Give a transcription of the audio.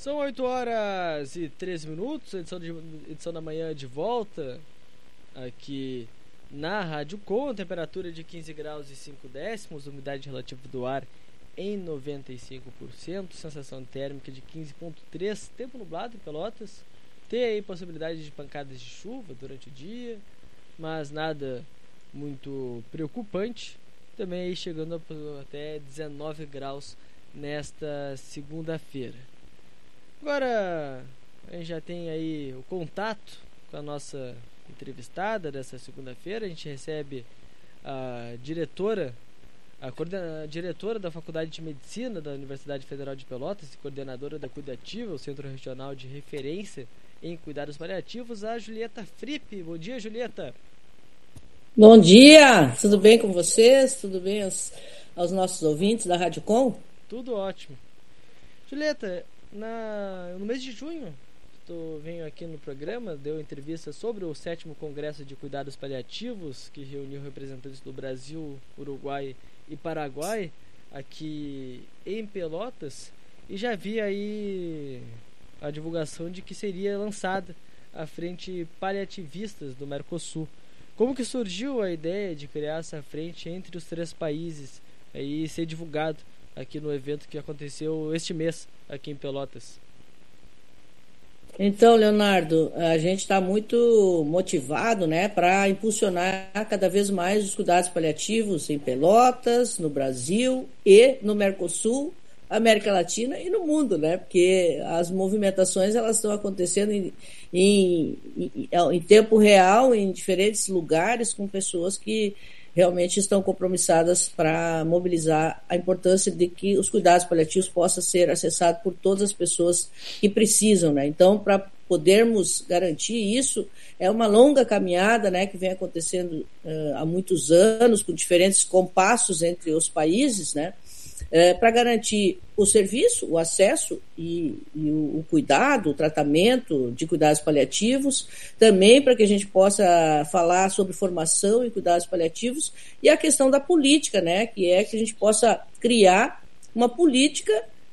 São 8h13, edição da manhã de volta aqui na Rádio Com, temperatura de 15 graus e 5 décimos, umidade relativa do ar em 95%, sensação térmica de 15,3, tempo nublado em Pelotas, tem aí possibilidade de pancadas de chuva durante o dia, mas nada muito preocupante, também aí chegando até 19 graus nesta segunda-feira. Agora a gente já tem aí o contato com a nossa entrevistada dessa segunda-feira. A gente recebe a diretora da Faculdade de Medicina da Universidade Federal de Pelotas e coordenadora da Cuidativa, o Centro Regional de Referência em Cuidados Paliativos, a Julieta Fripp. Bom dia, Julieta. Bom dia, tudo bem com vocês? Tudo bem aos nossos ouvintes da Rádio Com? Tudo ótimo. Julieta, no mês de junho, tu veio aqui no programa, deu entrevista sobre o 7º Congresso de Cuidados Paliativos, que reuniu representantes do Brasil, Uruguai e Paraguai, aqui em Pelotas, e já vi aí a divulgação de que seria lançada a Frente Paliativistas do Mercosul. Como que surgiu a ideia de criar essa frente entre os 3 países e ser divulgado aqui no evento que aconteceu este mês aqui em Pelotas? Então, Leonardo, a gente está muito motivado, né, para impulsionar cada vez mais os cuidados paliativos em Pelotas, no Brasil e no Mercosul, América Latina e no mundo, né, porque as movimentações elas estão acontecendo em tempo real, em diferentes lugares, com pessoas que realmente estão compromissadas para mobilizar a importância de que os cuidados paliativos possam ser acessados por todas as pessoas que precisam, né? Então, para podermos garantir isso, é uma longa caminhada, né, que vem acontecendo há muitos anos, com diferentes compassos entre os países, né, para garantir o serviço, o acesso e o cuidado, o tratamento de cuidados paliativos, também para que a gente possa falar sobre formação em cuidados paliativos e a questão da política, né, que é que a gente possa criar uma política